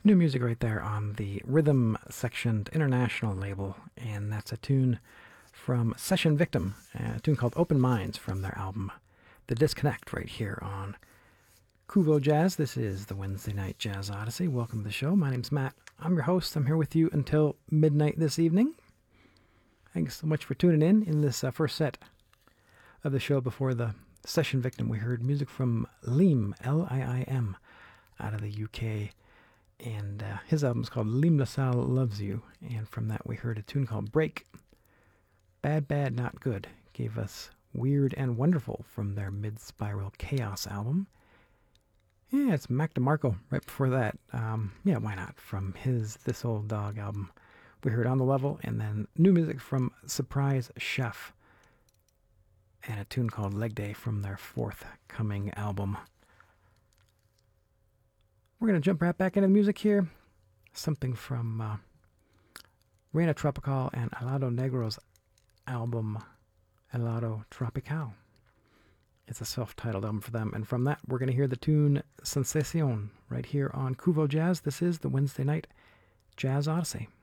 New music right there on the Rhythm Sectioned International label, and that's a tune from Session Victim, a tune called Open Minds from their album The Disconnect right here on Kuvo Jazz. This is the Wednesday Night Jazz Odyssey. Welcome to the show. My name's Matt. I'm your host. I'm here with you until midnight this evening. Thanks so much for tuning in this first set of the show. Before the Session Victim, we heard music from Liam, Liim, out of the UK. And his album's called Liam LaSalle Loves You. And from that we heard a tune called Break. Bad, Bad, Not Good gave us Weird and Wonderful from their Mid-Spiral Chaos album. Yeah, it's Mac DeMarco right before that. Yeah, why not? From his This Old Dog album. We heard On the Level, and then new music from Surprise Chef. And a tune called Leg Day from their forthcoming album. We're going to jump right back into the music here. Something from Reina Tropical and Helado Negro's album, Helado Tropical. It's a self-titled album for them. And from that, we're going to hear the tune Sensacion right here on Kuvo Jazz. This is the Wednesday Night Jazz Odyssey.